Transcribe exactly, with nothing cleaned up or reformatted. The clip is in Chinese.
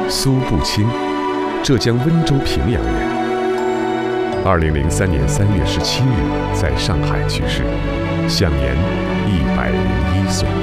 苏步青，浙江温州平阳人。二零零三年三月十七日在上海去世，享年一百零一岁。